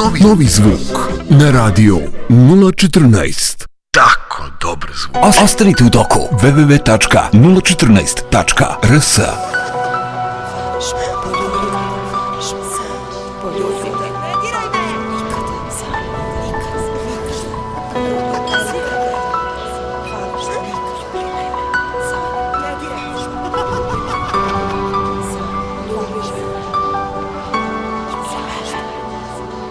Novi zvuk na radio 014. Tako dobar zvuk. Ostanite u toku. www.014.rs